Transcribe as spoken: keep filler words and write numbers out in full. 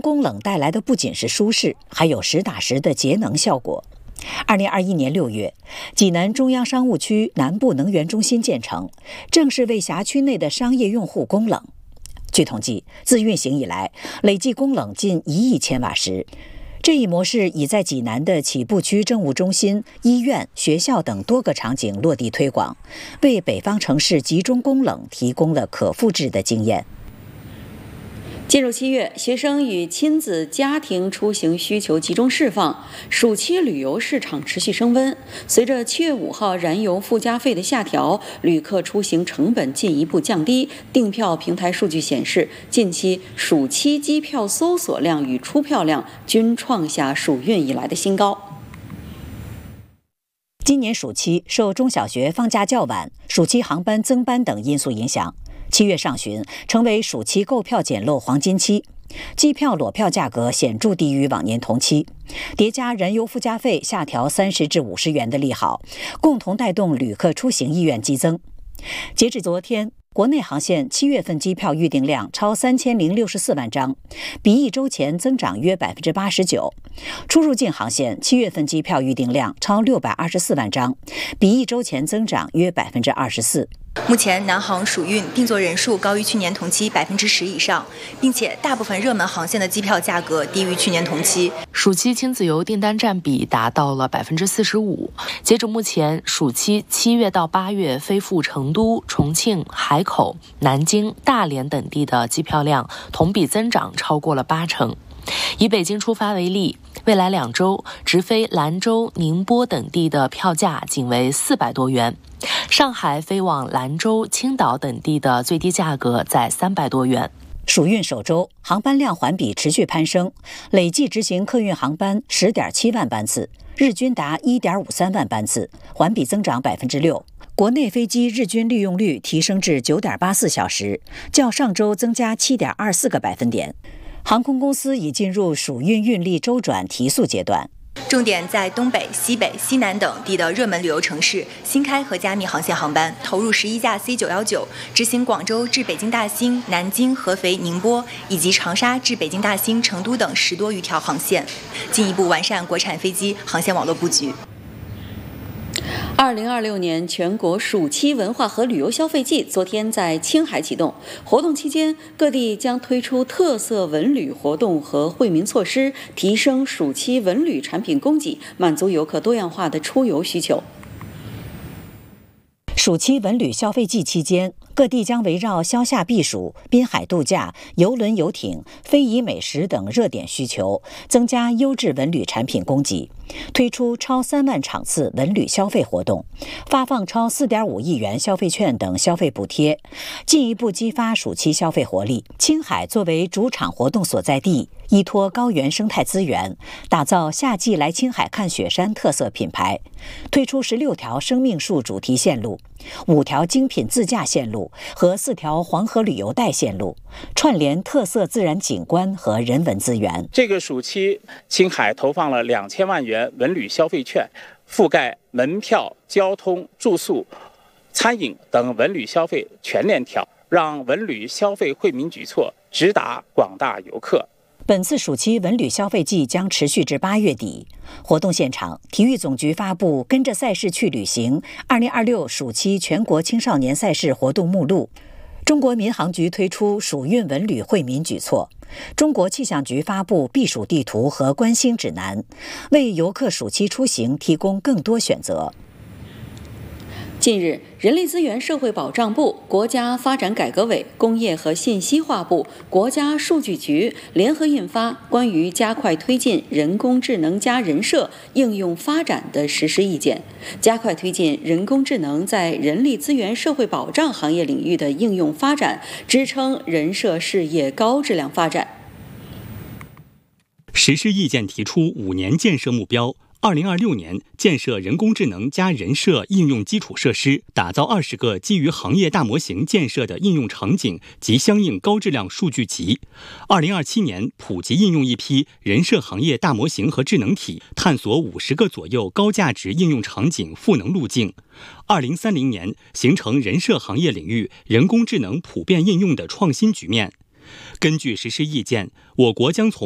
工冷带来的不仅是舒适，还有实打实的节能效果。二零二一年六月，济南中央商务区南部能源中心建成，正是为辖区内的商业用户供冷。据统计，自运行以来，累计供冷近一亿千瓦时。这一模式已在济南的起步区政务中心、医院、学校等多个场景落地推广，为北方城市集中供冷提供了可复制的经验。 进入七月，学生与亲子家庭出行需求集中释放，暑期旅游市场持续升温。随着七月五号燃油附加费的下调，旅客出行成本进一步降低。订票平台数据显示，近期暑期机票搜索量与出票量均创下暑运以来的新高。 今年暑期受中小学放假较晚、暑期航班增班等因素影响，七月上旬成为暑期购票捡漏黄金期，机票裸票价格显著低于往年同期，叠加燃油附加费下调三十至五十元的利好，共同带动旅客出行意愿激增。截至昨天，国内航线七月份机票预订量超三千零六十四万张，比一周前增长约百分之八十九。出入境航线七月份机票预订量超六百二十四万张，比一周前增长约百分之二十四。 目前南航暑运订座人数高于去年同期百分之十以上，并且大部分热门航线的机票价格低于去年同期。 暑期亲子游订单占比达到了百分之四十五。截至目前，暑期七月到八月飞赴成都、重庆、海口、南京、大连等地的机票量同比增长超过了八成。以北京出发为例，未来两周直飞兰州、宁波等地的票价仅为四百多元。上海飞往兰州、青岛等地的最低价格在三百多元。 暑运首周航班量环比持续攀升，累计执行客运航班十点七万班次，日均达一点五三万班次，环比增长百分之六。国内飞机日均利用率提升至九点八四小时，较上周增加七点二四个百分点。航空公司已进入暑运运力周转提速阶段。 重点在东北、西北、西南等地的热门旅游城市新开和加密航线航班，投入十一架 C 九一九，执行广州至北京大兴、南京、合肥、宁波以及长沙至北京大兴、成都等十多余条航线，进一步完善国产飞机航线网络布局。 二零二六年全国暑期文化和旅游消费季昨天在青海启动，活动期间各地将推出特色文旅活动和惠民措施，提升暑期文旅产品供给，满足游客多样化的出游需求。 暑期文旅消费季期间，各地将围绕消夏避暑、滨海度假、邮轮游艇、非遗美食等热点需求，增加优质文旅产品供给，推出超三万场次文旅消费活动，发放超四点五亿元消费券等消费补贴，进一步激发暑期消费活力。青海作为主场活动所在地，依托高原生态资源，打造夏季来青海看雪山特色品牌，推出十六条生命树主题线路、五条精品自驾线路和四条黄河旅游带线路，串联特色自然景观和人文资源。 这个暑期，青海投放了两千万元文旅消费券，覆盖门票、交通、住宿、餐饮等文旅消费全链条，让文旅消费惠民举措直达广大游客。 本次暑期文旅消费季将持续至八月底。活动现场，体育总局发布《跟着赛事去旅行》二零二六暑期全国青少年赛事活动目录。中国民航局推出暑运文旅惠民举措。中国气象局发布避暑地图和观星指南，为游客暑期出行提供更多选择。 近日，人力资源社会保障部、国家发展改革委、工业和信息化部、国家数据局联合印发《关于加快推进人工智能加人社应用发展的实施意见》，加快推进人工智能在人力资源社会保障行业领域的应用发展，支撑人社事业高质量发展。 实施意见提出五年建设目标。二零二六年建设人工智能加人社应用基础设施，打造二十个基于行业大模型建设的应用场景及相应高质量数据集。二零二七年普及应用一批人社行业大模型和智能体，探索五十个左右高价值应用场景赋能路径。二零三零年形成人社行业领域人工智能普遍应用的创新局面。根据实施意见，我国将从